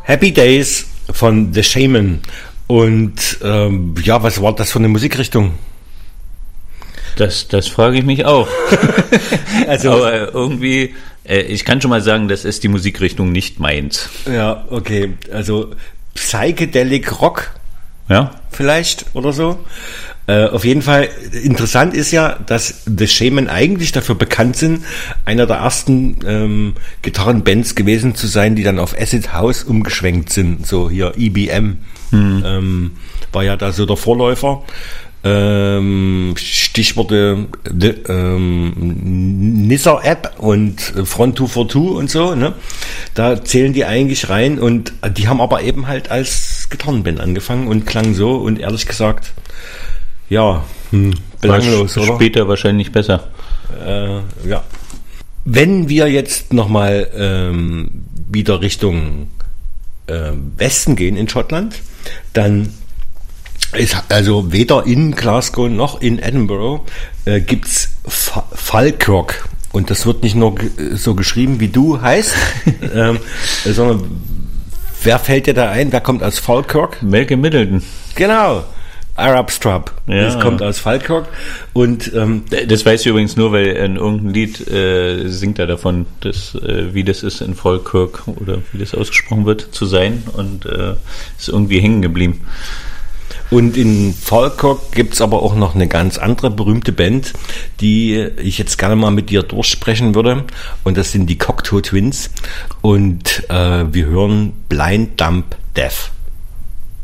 Happy Days von The Shaman. Und ja, was war das für eine Musikrichtung? Das frage ich mich auch. Also, aber irgendwie, ich kann schon mal sagen, das ist die Musikrichtung nicht meins. Ja, okay. Also Psychedelic Rock, Ja? vielleicht oder so. Auf jeden Fall, interessant ist ja, dass The Shaman eigentlich dafür bekannt sind, einer der ersten Gitarrenbands gewesen zu sein, die dann auf Acid House umgeschwenkt sind. So hier EBM war ja da so der Vorläufer. Stichworte Nizar App und Front 242 und so, ne? Da zählen die eigentlich rein und die haben aber eben halt als Gitarrenband angefangen und klangen so und ehrlich gesagt, ja, belanglos, oder? Später wahrscheinlich besser. Ja. Wenn wir jetzt nochmal wieder Richtung Westen gehen in Schottland, dann ist also weder in Glasgow noch in Edinburgh gibt's Falkirk. Und das wird nicht nur so geschrieben, wie du heißt, sondern wer fällt dir da ein? Wer kommt aus Falkirk? Malcolm Middleton. Genau. Arab Strap. Ja. Das kommt aus Falkirk. Und das weiß ich übrigens nur, weil in irgendeinem Lied singt er davon, dass, wie das ist in Falkirk oder wie das ausgesprochen wird, zu sein. Und ist irgendwie hängen geblieben. Und in Falkirk gibt's aber auch noch eine ganz andere berühmte Band, die ich jetzt gerne mal mit dir durchsprechen würde. Und das sind die Cocteau Twins. Und wir hören Blind Dumb Deaf.